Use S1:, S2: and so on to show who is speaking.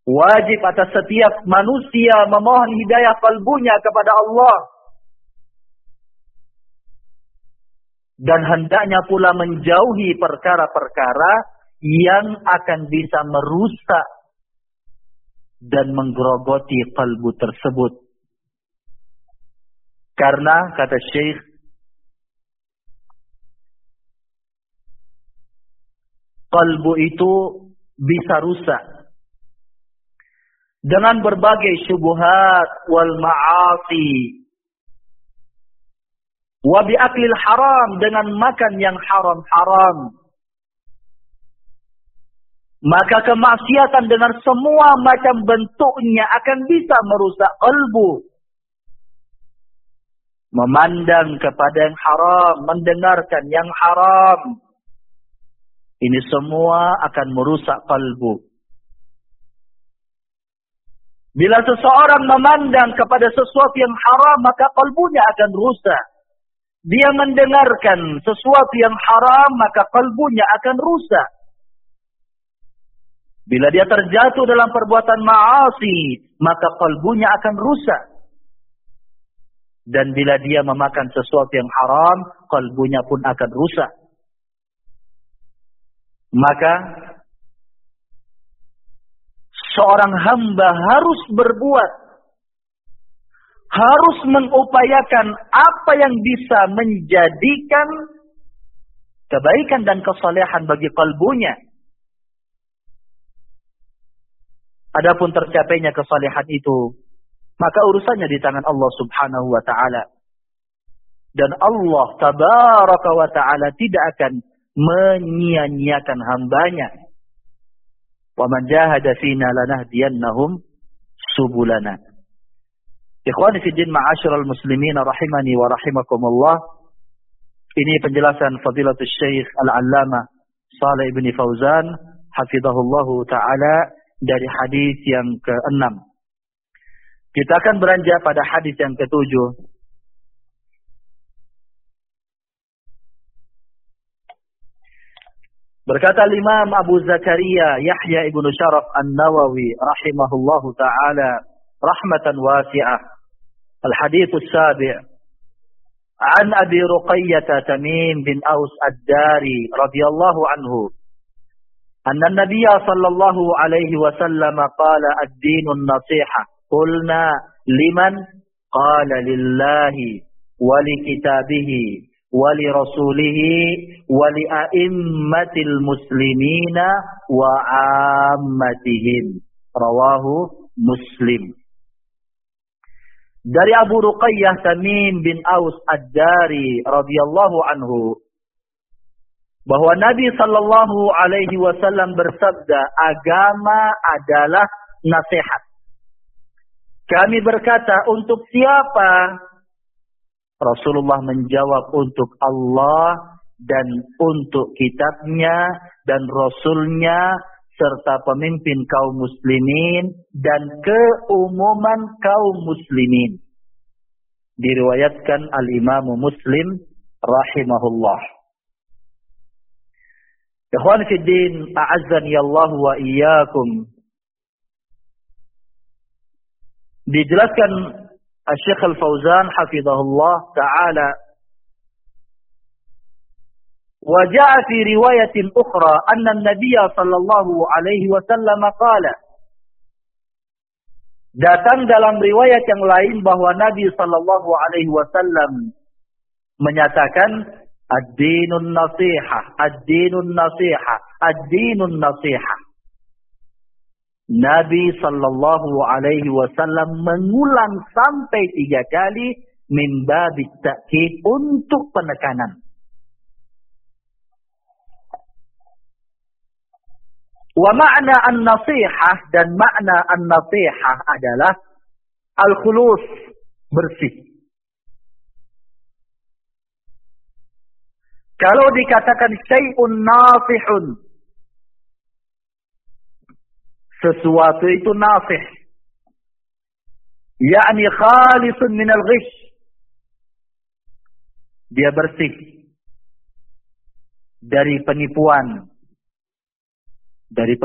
S1: Wajib atas setiap manusia memohon hidayah kalbunya kepada Allah. Dan hendaknya pula menjauhi perkara-perkara yang akan bisa merusak dan menggerogoti kalbu tersebut. Karena kata Syekh, kalbu itu bisa rusak dengan berbagai syubhat wal ma'asi, wa bi aklil haram, dengan makan yang haram-haram. Maka kemaksiatan dengan semua macam bentuknya akan bisa merusak kalbu. Memandang kepada yang haram, mendengarkan yang haram, ini semua akan merusak kalbu. Bila seseorang memandang kepada sesuatu yang haram, maka kalbunya akan rusak. Dia mendengarkan sesuatu yang haram, maka kalbunya akan rusak. Bila dia terjatuh dalam perbuatan ma'asi, maka kalbunya akan rusak. Dan bila dia memakan sesuatu yang haram, kalbunya pun akan rusak. Maka seorang hamba harus berbuat, harus mengupayakan apa yang bisa menjadikan kebaikan dan kesalehan bagi kalbunya. Adapun tercapainya kesalehan itu, maka urusannya di tangan Allah Subhanahu wa ta'ala. Dan Allah Tabaraka wa ta'ala tidak akan menyia-nyiakan hambanya. وَمَنْ جَاهَدَ فِينَا لَنَهْدِيَنَّهُمْ سُبُلَنَا. Ikhwani fi din ma'asyiral muslimin rahimani wa rahimakumullah. Ini penjelasan Fadilatul Syekh Al-Allamah Shalih bin Fauzan hafizahullahu taala dari hadis yang ke-6. Kita akan beranjak pada hadis yang ke-7. Berkata Imam Abu Zakaria Yahya ibnu Syaraf An-Nawawi rahimahullahu taala rahmatan wasi'ah. Al-hadits as-sabi' an Abi Ruqayyah Tamim bin Aus Ad-Dari radhiyallahu anhu anna an-nabiy sallallahu alaihi wasallam qala ad-dinu an-nasihah. Qulna liman? Qala lillahi wa li kitabihi wali rasulihi wali a'immatil muslimina wa ammatihim. Rawahu Muslim. Dari Abu Ruqayyah Tamim bin Aus Ad-Dari radhiyallahu anhu bahwa Nabi sallallahu alaihi wasallam bersabda, agama adalah nasihat. Kami berkata, untuk siapa? Rasulullah menjawab, untuk Allah dan untuk kitabnya dan Rasulnya serta pemimpin kaum muslimin dan keumuman kaum muslimin. Diriwayatkan Al-Imam Muslim rahimahullah. Ikhwan fi din, a'azzani Allah wa iyyakum. Dijelaskan Syekh Al-Fauzan hafizahullah ta'ala, wa ja'a fi riwayatin ukhra anna an-nabiy sallallahu alaihi wasallam qala. Datang dalam riwayat yang lain bahwa Nabi sallallahu alaihi wasallam menyatakan ad-dinun nasihah, ad-dinun nasihah, ad-dinun nasihah. Nabi sallallahu alaihi wasallam mengulang sampai 3 kali min babit ta'kid, untuk penekanan. Wa ma'na an-nasihah, dan makna an-nasihah adalah al-khulus, bersih. Kalau dikatakan syai'un nasihun, sesuatu itu nasih, yakni khalisun minal ghish, dia bersih dari penipuan, dari